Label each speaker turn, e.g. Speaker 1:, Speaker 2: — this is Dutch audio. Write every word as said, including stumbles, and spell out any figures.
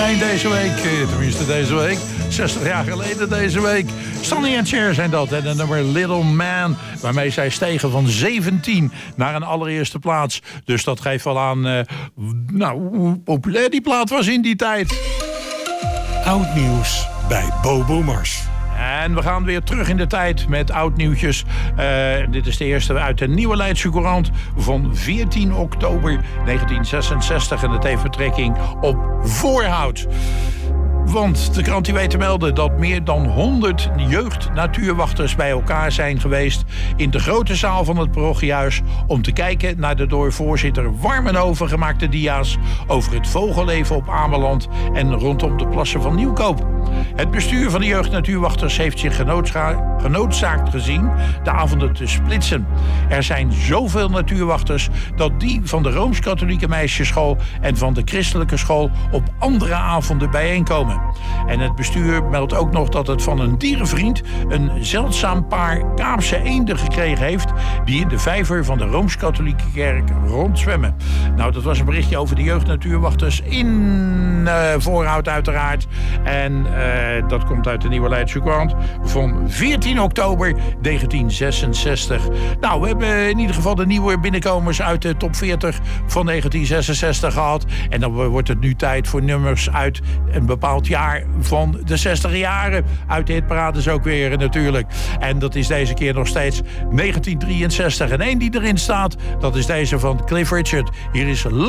Speaker 1: één deze week. Tenminste deze week. zestig jaar geleden deze week. Sonny and Cher zijn dat. En de nummer Little Man. Waarmee zij stegen van zeventien naar een allereerste plaats. Dus dat geeft wel aan uh, nou, hoe populair die plaat was in die tijd.
Speaker 2: Oud nieuws bij Bobo Mars.
Speaker 1: En we gaan weer terug in de tijd met oud nieuwtjes. Uh, dit is de eerste uit de Nieuwe Leidse Courant van veertien oktober negentien zesenzestig. En het heeft betrekking op Voorhout. Want de krant die weet te melden dat meer dan honderd jeugd-natuurwachters bij elkaar zijn geweest in de grote zaal van het parochiehuis om te kijken naar de door voorzitter Warmenhoven gemaakte dia's over het vogelleven op Ameland en rondom de plassen van Nieuwkoop. Het bestuur van de jeugd-natuurwachters heeft zich genoodza- genoodzaakt gezien de avonden te splitsen. Er zijn zoveel natuurwachters dat die van de Rooms-Katholieke meisjesschool en van de christelijke school op andere avonden bijeenkomen. En het bestuur meldt ook nog dat het van een dierenvriend een zeldzaam paar Kaapse eenden gekregen heeft die in de vijver van de Rooms-Katholieke kerk rondzwemmen. Nou, dat was een berichtje over de jeugdnatuurwachters in uh, Voorhout uiteraard. En uh, dat komt uit de Nieuwe Leidse Courant van veertien oktober negentien zesenzestig. Nou, we hebben in ieder geval de nieuwe binnenkomers uit de top veertig van negentien zesenzestig gehad. En dan wordt het nu tijd voor nummers uit een bepaald jaar van de zestig jaren. Uit de hitparades ook weer natuurlijk. En dat is deze keer nog steeds negentien drieënzestig. En één die erin staat, dat is deze van Cliff Richard. Hier is